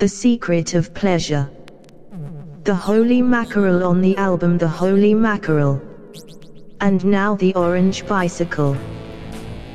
The Secret of Pleasure. The Holy Mackerel on the album The Holy Mackerel. And now the Orange Bicycle.